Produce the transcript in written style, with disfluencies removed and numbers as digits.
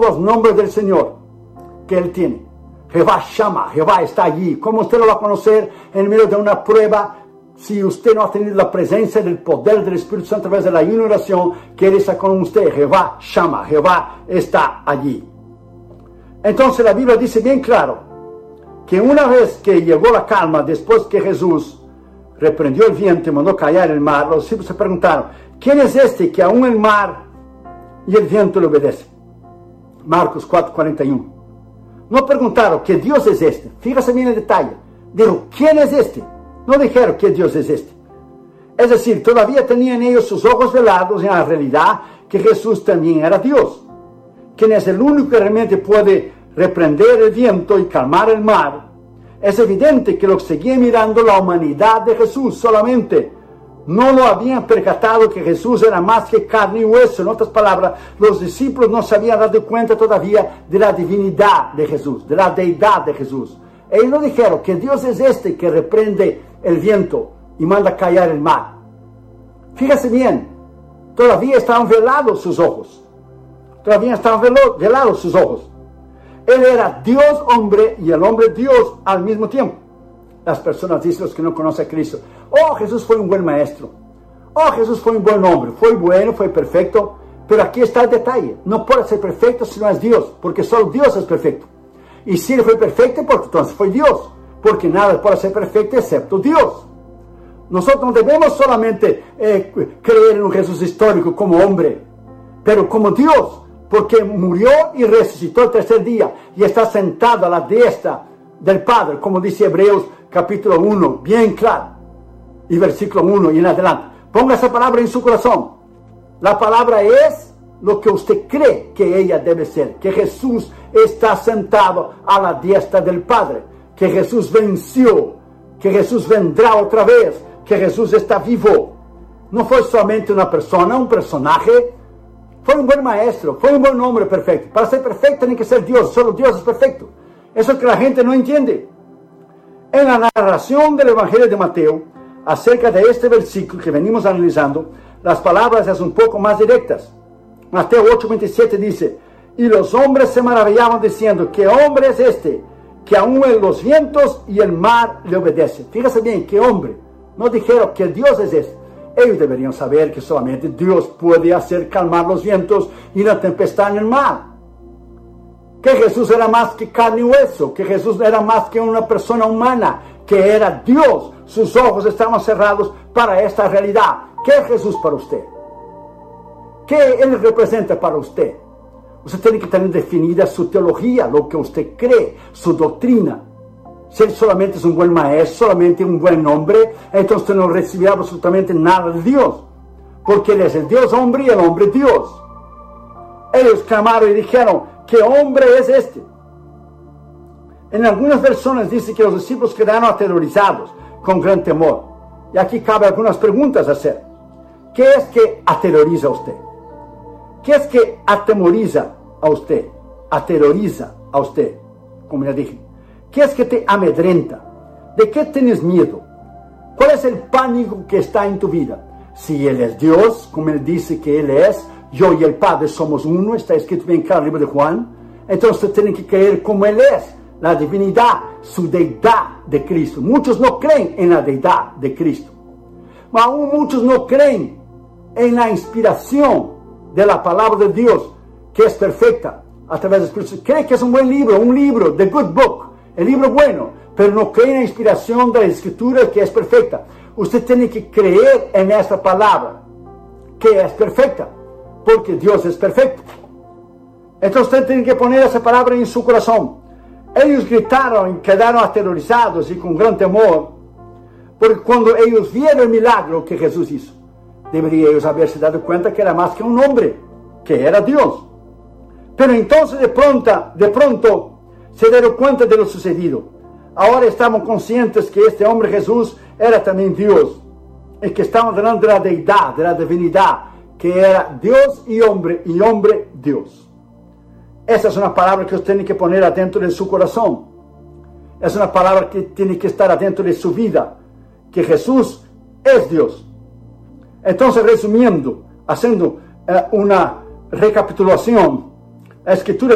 los nombres del Señor que Él tiene. Jehová Shammah, Jehová está allí. ¿Cómo usted lo va a conocer en medio de una prueba? Si usted no ha tenido la presencia del poder del Espíritu Santo a través de la oración, que Él está con usted. Jehová Shammah, Jehová está allí. Entonces la Biblia dice bien claro que una vez que llegó la calma, después que Jesús reprendió el viento y mandó callar el mar, los discípulos se preguntaron, ¿quién es este que aún el mar y el viento le obedecen? Marcos 4:41. No preguntaron qué Dios es este. Fíjese bien el detalle. Dijo, ¿quién es este? No dijeron qué Dios es este. Es decir, todavía tenían ellos sus ojos velados en la realidad que Jesús también era Dios. Quien es el único que realmente puede reprender el viento y calmar el mar. Es evidente que lo que seguía mirando la humanidad de Jesús solamente. No lo habían percatado que Jesús era más que carne y hueso. En otras palabras, los discípulos no se habían dado cuenta todavía de la divinidad de Jesús, de la deidad de Jesús. Ellos no dijeron que Dios es este que reprende el viento y manda callar el mar. Fíjese bien, todavía estaban velados sus ojos. Todavía estaban velados sus ojos. Él era Dios hombre y el hombre Dios al mismo tiempo. Las personas dicen, los que no conocen a Cristo, oh, Jesús fue un buen maestro. Oh, Jesús fue un buen hombre. Fue bueno, fue perfecto. Pero aquí está el detalle. No puede ser perfecto si no es Dios, porque solo Dios es perfecto. Y si Él fue perfecto, porque entonces fue Dios. Porque nada puede ser perfecto excepto Dios. Nosotros no debemos solamente creer en un Jesús histórico como hombre, pero como Dios, porque murió y resucitó el tercer día y está sentado a la diestra del Padre, como dice Hebreos capítulo 1, bien claro, y versículo 1 y en adelante. Ponga esa palabra en su corazón. La palabra es lo que usted cree que ella debe ser, que Jesús está sentado a la diestra del Padre, que Jesús venció, que Jesús vendrá otra vez, que Jesús está vivo. No fue solamente una persona, un personaje. Fue un buen maestro, fue un buen hombre perfecto. Para ser perfecto tiene que ser Dios, solo Dios es perfecto. Eso es que la gente no entiende. En la narración del Evangelio de Mateo, acerca de este versículo que venimos analizando, las palabras son un poco más directas. Mateo 8:27 dice, y los hombres se maravillaban diciendo, ¿qué hombre es este? Que aún en los vientos y el mar le obedecen. Fíjese bien, ¿qué hombre? No dijeron que Dios es este. Ellos deberían saber que solamente Dios puede hacer calmar los vientos y la tempestad en el mar. Que Jesús era más que carne y hueso, que Jesús era más que una persona humana, que era Dios. Sus ojos estaban cerrados para esta realidad. ¿Qué es Jesús para usted? ¿Qué Él representa para usted? Usted tiene que tener definida su teología, lo que usted cree, su doctrina. Si Él solamente es un buen maestro, solamente un buen hombre, entonces usted no recibirá absolutamente nada de Dios. Porque Él es el Dios hombre y el hombre Dios. Ellos clamaron y dijeron, ¿qué hombre es este? En algunas versiones dice que los discípulos quedaron aterrorizados, con gran temor. Y aquí cabe algunas preguntas a hacer. ¿Qué es que aterroriza a usted? ¿Qué es que atemoriza a usted? Aterroriza a usted, como ya dije. ¿Qué es que te amedrenta? ¿De qué tienes miedo? ¿Cuál es el pánico que está en tu vida? Si Él es Dios, como Él dice que Él es, yo y el Padre somos uno, está escrito bien claro en el libro de Juan, entonces usted tiene que creer como Él es, la divinidad, su deidad de Cristo. Muchos no creen en la deidad de Cristo. Aún muchos no creen en la inspiración de la palabra de Dios, que es perfecta a través del Espíritu. Creen que es un buen libro, the good book, el libro bueno, pero no creen en la inspiración de la Escritura, que es perfecta. Usted tiene que creer en esta palabra, que es perfecta, porque Dios es perfecto. Entonces usted tiene que poner esa palabra en su corazón. Ellos gritaron y quedaron aterrorizados y con gran temor, porque cuando ellos vieron el milagro que Jesús hizo, deberían ellos haberse dado cuenta que era más que un hombre, que era Dios. Pero entonces de pronto se dieron cuenta de lo sucedido. Ahora estamos conscientes que este hombre Jesús era también Dios, y que estamos hablando de la deidad, de la divinidad, que era Dios y hombre Dios. Esa es una palabra que usted tiene que poner adentro de su corazón. Es una palabra que tiene que estar adentro de su vida, que Jesús es Dios. Entonces, resumiendo, haciendo una recapitulación, la Escritura